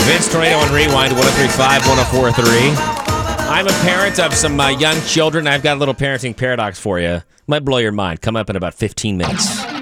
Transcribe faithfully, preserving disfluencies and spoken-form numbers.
Vince Tornado on Rewind, one oh three point five, one oh four point three. I'm a parent of some uh, young children. I've got a little parenting paradox for you. Might blow your mind. Come up in about fifteen minutes.